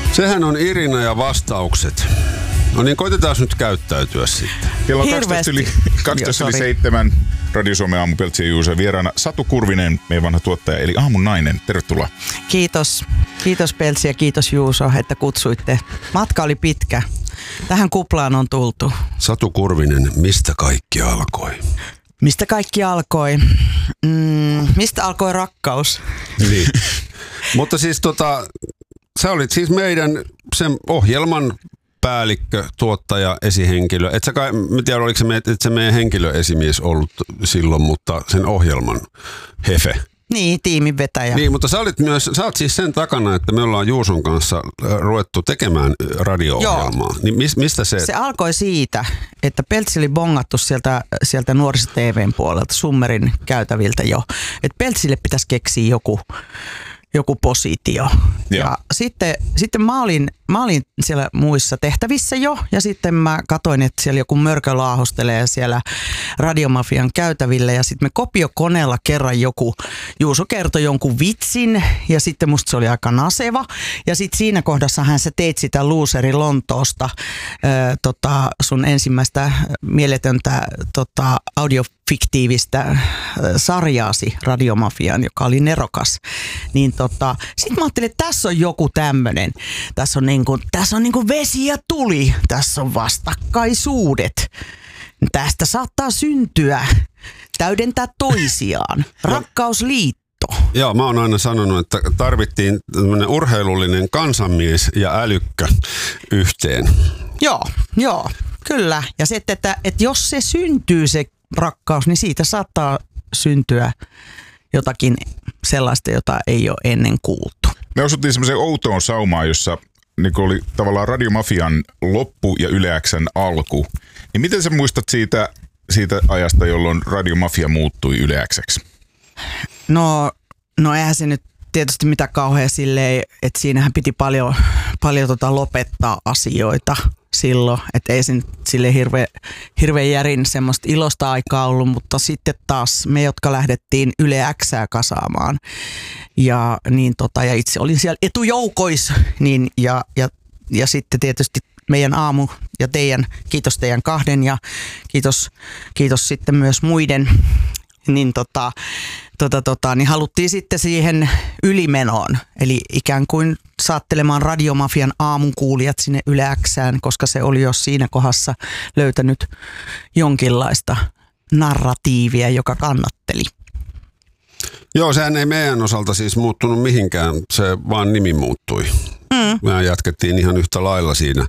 Sehän on Irina ja vastaukset. No niin, koitetaan nyt käyttäytyä sitten. Kello on 12:07. Radio Suomen aamu Peltsi ja Juuso vieraana Satu Kurvinen, meidän vanha tuottaja, eli aamun nainen. Tervetuloa. Kiitos. Kiitos Peltsi ja kiitos Juuso, että kutsuitte. Matka oli pitkä. Tähän kuplaan on tultu. Satu Kurvinen, mistä kaikki alkoi? Mistä kaikki alkoi? Mistä alkoi rakkaus? Niin. Mutta siis sä olit siis meidän sen ohjelman päällikkö, tuottaja, esihenkilö. Et sä kai, mä tiedän, oliko se meidän henkilöesimies ollut silloin, mutta sen ohjelman hefe. Niin, tiimin vetäjä. Niin, mutta sä oot siis sen takana, että me ollaan Juuson kanssa ruvettu tekemään radio-ohjelmaa. Niin mistä se? Se alkoi siitä, että Peltsi oli bongattu sieltä nuoriso-TVn puolelta, Summerin käytäviltä jo. Että Peltsille pitäisi keksiä joku positio. Ja sitten mä olin siellä muissa tehtävissä jo, ja sitten mä katsoin, että siellä joku mörkö laahostelee siellä Radiomafian käytävillä, ja sitten me kopiokoneella kerran Juuso kertoi jonkun vitsin, ja sitten musta se oli aika naseva, ja sitten siinä kohdassahan sä teit sitä Looseri Lontoosta, sun ensimmäistä mieletöntä audiofiktiivistä sarjaasi Radiomafiaan, joka oli nerokas. Niin sit mä ajattelin, että tässä on joku tämmönen. Tässä on niinku vesi ja tuli. Tässä on vastakkaisuudet. Tästä saattaa syntyä, täydentää toisiaan. Rakkausliitto. Joo, mä oon aina sanonut, että tarvittiin tämmönen urheilullinen kansanmies ja älykkö yhteen. Joo, kyllä. Ja se, että jos se syntyy se rakkaus, niin siitä saattaa syntyä jotakin sellaista, jota ei ole ennen kuultu. Me osuttiin semmoiseen outoon saumaan, jossa niin oli tavallaan Radiomafian loppu ja Yle X:n alku. Niin miten sä muistat siitä ajasta, jolloin Radiomafia muuttui Yle X:ksi? No eihän se nyt tietysti mitään kauhean silleen, että siinähän piti paljon lopettaa asioita silloin, että ei se nyt silleen hirveän järin semmoista ilosta aikaa ollut, mutta sitten taas me, jotka lähdettiin Yle X:ää kasaamaan ja itse olin siellä etujoukoissa, niin ja sitten tietysti meidän aamu ja kiitos teidän kahden ja kiitos sitten myös muiden, niin niin haluttiin sitten siihen ylimenoon, eli ikään kuin saattelemaan Radiomafian aamun kuulijat sinne Yle X:ään, koska se oli jo siinä kohdassa löytänyt jonkinlaista narratiivia, joka kannatteli. Joo, sehän ei meidän osalta siis muuttunut mihinkään, se vaan nimi muuttui. Me jatkettiin ihan yhtä lailla siinä.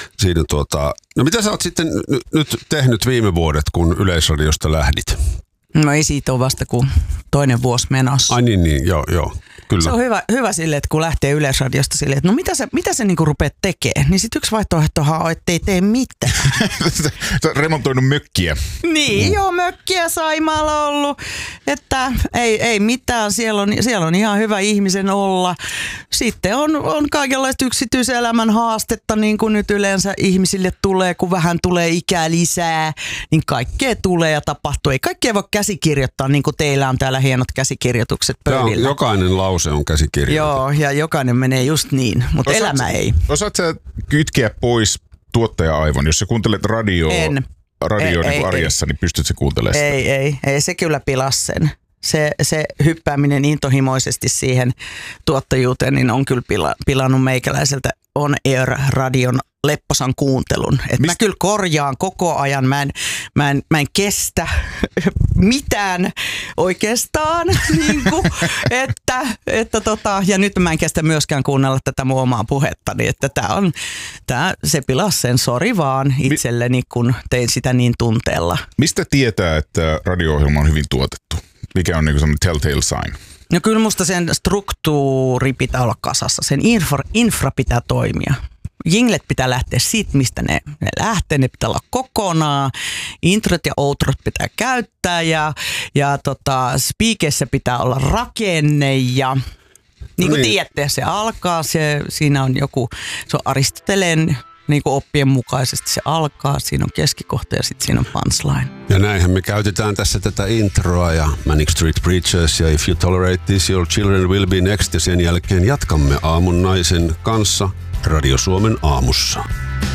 No mitä sä oot sitten nyt tehnyt viime vuodet, kun Yleisradiosta lähdit? No ei siitä ole vasta kuin toinen vuosi menossa. Ai niin, joo. Kyllä. Se on hyvä silleen, että kun lähtee Yleisradiosta silleen, että no mitä sä niinku rupeat tekemään, niin sitten yksi vaihtoehtohan on, ettei tee mitään. Sä oot remontoinut mökkiä. Niin, joo, mökkiä Saimaalla ollut, että ei mitään, siellä on ihan hyvä ihmisen olla. Sitten on kaikenlaista yksityiselämän haastetta, niin kuin nyt yleensä ihmisille tulee, kun vähän tulee ikää lisää, niin kaikkea tulee ja tapahtuu. Ei kaikkea voi käsikirjoittaa, niin kuin teillä on täällä hienot käsikirjoitukset pöydillä. Jokainen lause on käsikirjoitettu. Joo, ja jokainen menee just niin, mutta elämä ei. Osaatko sä kytkeä pois tuottaja-aivon, jos sä kuuntelet radioa niin arjessa, niin pystyt sä kuuntelemaan sitä? Ei, se kyllä pilasi sen. Se hyppääminen intohimoisesti siihen tuottajuuteen, niin on kyllä pilannut meikäläiseltä On Air radion lepposan kuuntelun. Mä kyllä korjaan koko ajan. Mä en kestä mitään oikeastaan. Ja nyt mä en kestä myöskään kuunnella tätä mun omaa puhettani. Että se pilasi sen, sori vaan itselleni, kun tein sitä niin tunteella. Mistä tietää, että radio-ohjelma on hyvin tuotettu? Mikä on semmoinen telltale sign? No kyllä musta sen struktuuri pitää olla kasassa. Sen infra pitää toimia. Jinglet pitää lähteä siitä, mistä ne lähtee. Ne pitää olla kokonaan. Introt ja outrot pitää käyttää ja speakeissä pitää olla rakenne ja niin kuin tiedätte, se alkaa. Siinä on se on Aristoteleen niin kuin oppien mukaisesti se alkaa, siinä on keskikohta ja sitten siinä on punchline. Ja näinhän me käytetään tässä tätä introa ja Manic Street Preachers ja If You Tolerate This, Your Children Will Be Next, ja sen jälkeen jatkamme aamun naisen kanssa Radio Suomen aamussa.